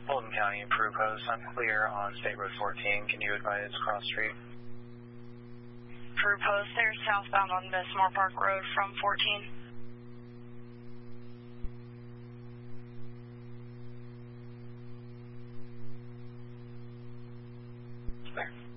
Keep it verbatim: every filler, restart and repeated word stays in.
Fulton County and Peru Post, I'm clear on State Road fourteen. Can you advise cross street? Peru Post, they're southbound on Besmore Park Road from fourteen. There.